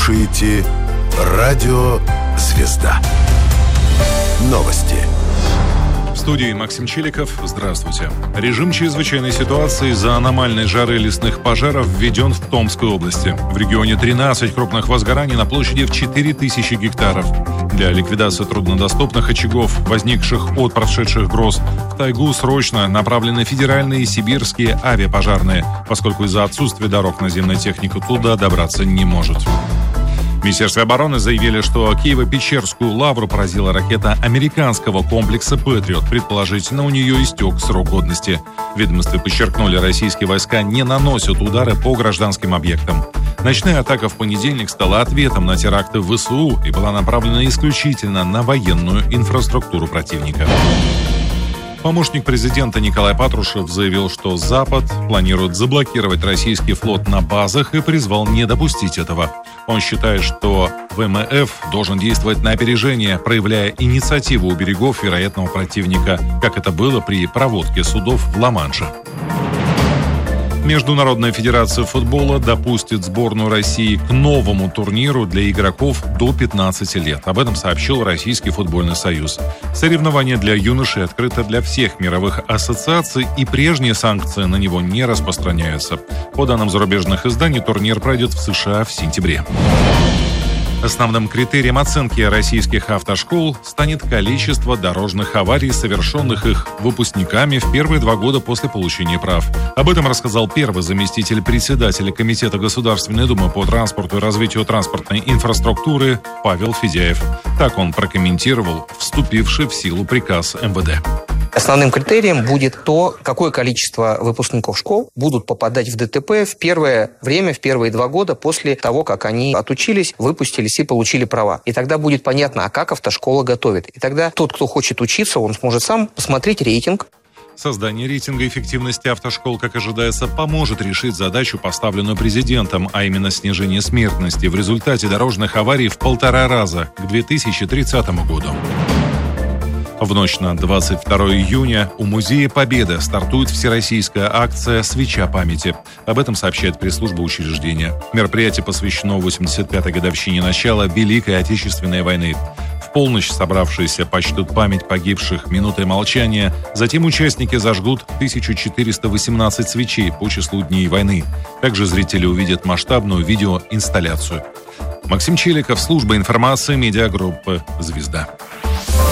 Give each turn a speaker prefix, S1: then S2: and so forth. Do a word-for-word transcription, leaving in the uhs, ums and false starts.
S1: слушаете радио «Звезда». Новости.
S2: В студии Максим Челиков. Здравствуйте. Режим чрезвычайной ситуации из-за аномальной жары лесных пожаров введен в Томской области. В регионе тринадцать крупных возгораний на площади в четыре тысячи гектаров. Для ликвидации труднодоступных очагов, возникших от прошедших гроз, в тайгу срочно направлены федеральные и сибирские авиапожарные, поскольку из-за отсутствия дорог наземная техника туда добраться не может. В Министерстве обороны заявили, что Киево-Печерскую лавру поразила ракета американского комплекса «Патриот». Предположительно, у нее истек срок годности. В ведомстве подчеркнули, российские войска не наносят удары по гражданским объектам. Ночная атака в понедельник стала ответом на теракты в ВСУ и была направлена исключительно на военную инфраструктуру противника. Помощник президента Николай Патрушев заявил, что Запад планирует заблокировать российский флот на базах и призвал не допустить этого. Он считает, что ВМФ должен действовать на опережение, проявляя инициативу у берегов вероятного противника, как это было при проводке судов в Ла-Манше. Международная федерация футбола допустит сборную России к новому турниру для игроков до пятнадцати лет. Об этом сообщил Российский футбольный союз. Соревнование для юношей открыто для всех мировых ассоциаций, и прежние санкции на него не распространяются. По данным зарубежных изданий, турнир пройдет в США в сентябре. Основным критерием оценки российских автошкол станет количество дорожных аварий, совершенных их выпускниками в первые два года после получения прав. Об этом рассказал первый заместитель председателя Комитета Государственной Думы по транспорту и развитию транспортной инфраструктуры Павел Федяев. Так он прокомментировал вступивший в силу приказ эм вэ дэ.
S3: Основным критерием будет то, какое количество выпускников школ будут попадать в дэ тэ пэ в первое время, в первые два года после того, как они отучились, выпустились и получили права. И тогда будет понятно, а как автошкола готовит. И тогда тот, кто хочет учиться, он сможет сам посмотреть рейтинг.
S2: Создание рейтинга эффективности автошкол, как ожидается, поможет решить задачу, поставленную президентом, а именно снижение смертности в результате дорожных аварий в полтора раза к две тысячи тридцатому году. В ночь на двадцать второе июня у Музея Победы стартует всероссийская акция «Свеча памяти». Об этом сообщает пресс-служба учреждения. Мероприятие посвящено восемьдесят пятой годовщине начала Великой Отечественной войны. В полночь собравшиеся почтут память погибших минутой молчания. Затем участники зажгут тысячу четыреста восемнадцать свечей по числу дней войны. Также зрители увидят масштабную видеоинсталляцию. Максим Челиков, служба информации медиагруппы «Звезда».